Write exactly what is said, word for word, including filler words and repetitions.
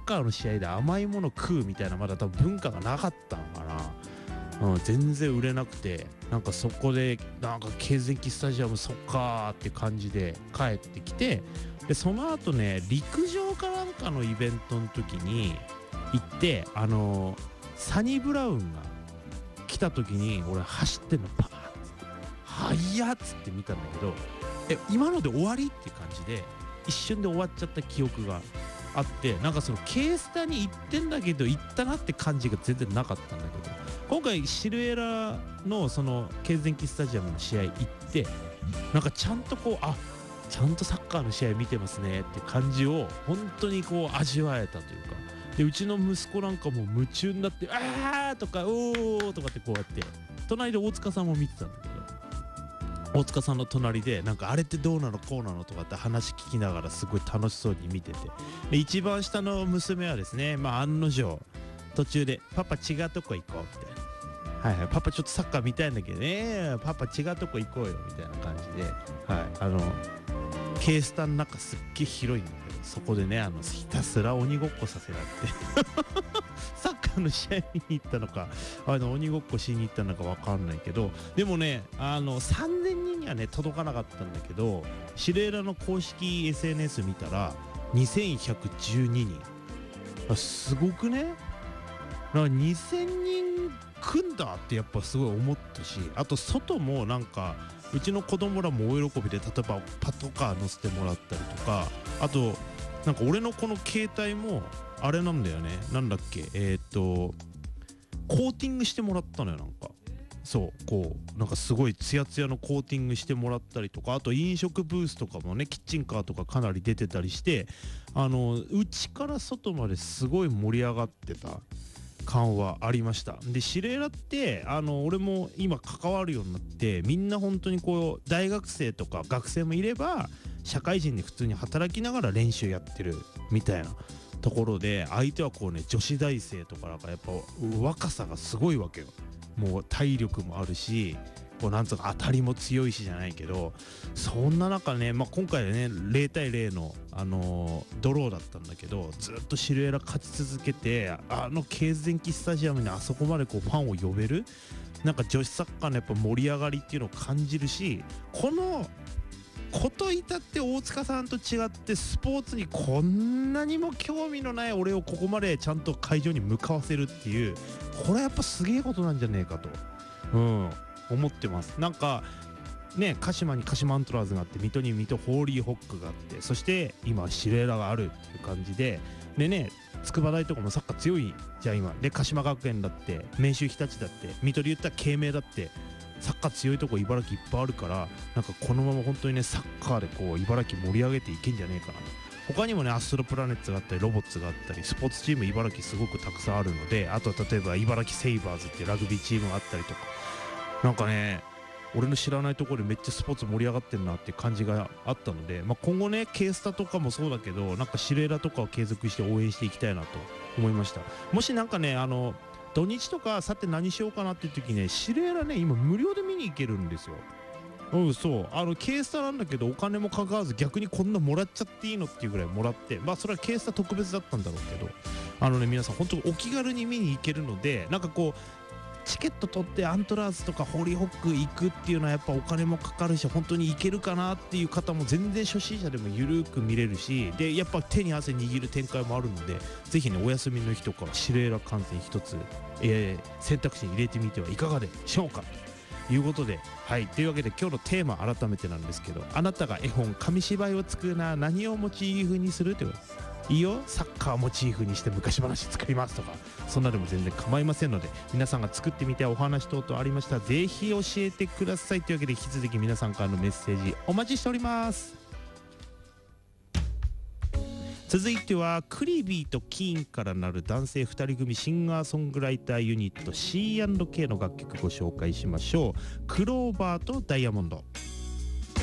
カーの試合で甘いもの食うみたいなまだ多分文化がなかったのかな、うん、全然売れなくて、なんかそこでなんか経前期スタジアムそっかーって感じで帰ってきて、でその後ね陸上かなんかのイベントの時に行って、あのー、サニブラウンが来た時に俺走ってんのパーッつって速っつって見たんだけど、え今ので終わりっていう感じで一瞬で終わっちゃった記憶があって、なんかその K スタに行ってんだけど行ったなって感じが全然なかったんだけど、今回シルエラのその経前期スタジアムの試合行ってなんかちゃんとこうあちゃんとサッカーの試合見てますねっていう感じを本当にこう味わえたというか、でうちの息子なんかも夢中になってあーとかおーとかってこうやって隣で大塚さんも見てたんだけど、大塚さんの隣でなんかあれってどうなのこうなのとかって話聞きながらすごい楽しそうに見てて、で一番下の娘はですね、まあ案の定途中でパパ違うとこ行こうみたいな、はいはい、パパちょっとサッカー見たいんだけどね、パパ違うとこ行こうよみたいな感じで、はい、あの K スタの中すっげえ広いんだけど、そこでねあのひたすら鬼ごっこさせられてサッカーの試合見に行ったのかあの鬼ごっこしに行ったのか分かんないけど、でもねあのさんぜんにんにはね届かなかったんだけど、シルエラの公式 エスエヌエス 見たらにせんひゃくじゅうににん、あすごくね、なんかにせんにん来んだってやっぱすごい思ったし、あと外もなんかうちの子供らも大喜びで、例えばパトカー乗せてもらったりとか、あとなんか俺のこの携帯もあれなんだよね、なんだっけえっとコーティングしてもらったのよ、なんかそうこうなんかすごいツヤツヤのコーティングしてもらったりとか、あと飲食ブースとかもねキッチンカーとかかなり出てたりして、あの内から外まですごい盛り上がってた感はありました。でシレーラってあの俺も今関わるようになってみんな本当にこう大学生とか学生もいれば社会人で普通に働きながら練習やってるみたいなところで、相手はこうね女子大生とかだからやっぱ若さがすごいわけよ。もう体力もあるしこうなんつうか当たりも強いしじゃないけど、そんな中ね、まあ、今回ねゼロたいゼロの、あのー、ドローだったんだけどずっとシルエラ勝ち続けて、あの経前期スタジアムにあそこまでこうファンを呼べる、なんか女子サッカーのやっぱ盛り上がりっていうのを感じるし、このこといたって大塚さんと違ってスポーツにこんなにも興味のない俺をここまでちゃんと会場に向かわせるっていう、これやっぱすげえことなんじゃねえかと、うん思ってます。なんかね鹿島に鹿島アントラーズがあって水戸に水戸ホーリーホックがあって、そして今シレーラがあるっていう感じで、でね筑波大とかもサッカー強いじゃん今で、鹿島学園だって明秀日立だって水戸で言ったら慶明だってサッカー強いとこ茨城いっぱいあるから、なんかこのまま本当にねサッカーでこう茨城盛り上げていけんじゃねえかなと。他にもねアストロプラネッツがあったりロボッツがあったりスポーツチーム茨城すごくたくさんあるので、あと例えば茨城セイバーズっていうラグビーチームがあったりとか、なんかね俺の知らないところでめっちゃスポーツ盛り上がってるなっていう感じがあったので、まあ、今後ね K スタとかもそうだけどなんかシレーラとかを継続して応援していきたいなと思いました。もしなんかねあの土日とかさて何しようかなっていう時ね、シレーラね今無料で見に行けるんですよ。うんそうあの K スタなんだけどお金もかかわず逆にこんなもらっちゃっていいのっていうぐらいもらって、まあそれは K スタ特別だったんだろうけど、あのね皆さん本当お気軽に見に行けるので、なんかこうチケット取ってアントラーズとかホーリーホック行くっていうのはやっぱお金もかかるし、本当に行けるかなっていう方も全然初心者でもゆるく見れるし、でやっぱ手に汗握る展開もあるので、ぜひねお休みの日とかシレーラ観戦一つ、えー、選択肢に入れてみてはいかがでしょうかということで、はいというわけで今日のテーマ改めてなんですけど、あなたが絵本紙芝居を作るなら何をモチーフにするってことです。いいよサッカーをモチーフにして昔話作りますとかそんなでも全然構いませんので、皆さんが作ってみたいお話等々ありましたらぜひ教えてくださいというわけで、引き続き皆さんからのメッセージお待ちしております。続いてはクリビーとキーンからなる男性ふたり組シンガーソングライターユニット シーアンドケー の楽曲ご紹介しましょう。クローバーとダイヤモンド。